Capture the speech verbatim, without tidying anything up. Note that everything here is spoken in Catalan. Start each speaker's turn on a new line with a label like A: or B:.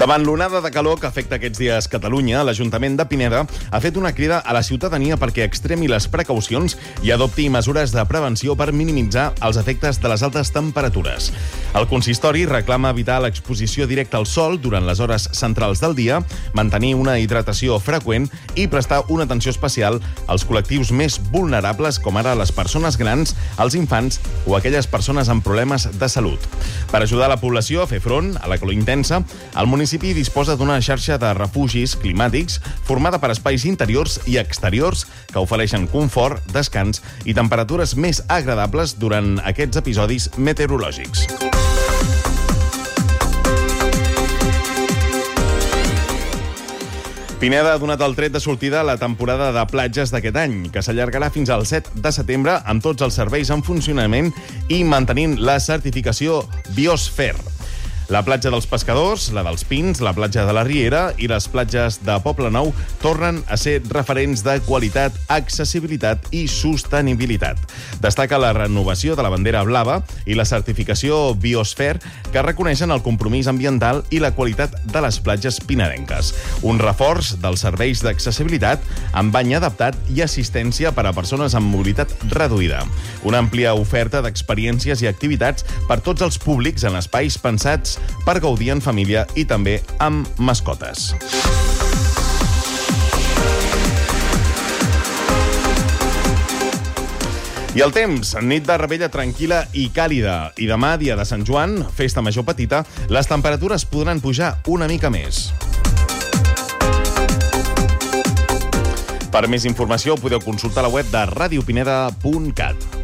A: Davant l'onada de calor que afecta aquests dies Catalunya, l'Ajuntament de Pineda ha fet una crida a la ciutadania perquè extremi les precaucions i adopti mesures de prevenció per minimitzar els efectes de les altes temperatures. El consistori reclama evitar l'exposició directa al sol durant les hores centrals del dia, mantenir una hidratació freqüent i prestar una atenció especial als col·lectius més vulnerables, com ara les persones grans, els infants o aquelles persones amb problemes de salut. Per ajudar la població a fer front a la calor intensa, el municipi disposa d'una xarxa de refugis climàtics formada per espais interiors i exteriors que ofereixen confort, descans i temperatures més agradables durant aquests episodis meteorològics. Pineda ha donat el tret de sortida a la temporada de platges d'aquest any, que s'allargarà fins al set de setembre amb tots els serveis en funcionament i mantenint la certificació Biosphere. La platja dels Pescadors, la dels Pins, la platja de la Riera i les platges de Poblenou tornen a ser referents de qualitat, accessibilitat i sostenibilitat. Destaca la renovació de la bandera blava i la certificació Biosphere, que reconeixen el compromís ambiental i la qualitat de les platges pinedenques. Un reforç dels serveis d'accessibilitat amb bany adaptat i assistència per a persones amb mobilitat reduïda. Una àmplia oferta d'experiències i activitats per tots els públics en espais pensats per gaudir en família i també amb mascotes. I el temps, nit de Rebella tranquil·la i càlida. I demà, dia de Sant Joan, festa major petita, les temperatures podran pujar una mica més. Per més informació podeu consultar la web de radiopineda punt cat.